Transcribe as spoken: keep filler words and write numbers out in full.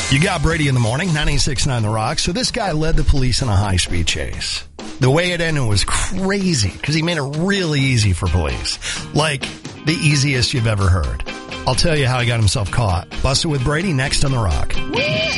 You got Brady in the morning, ninety-six point nine The Rock. So this guy led the police in a high-speed chase. The way it ended was crazy because he made it really easy for police. Like the easiest you've ever heard. I'll tell you how he got himself caught. Busted with Brady next on The Rock.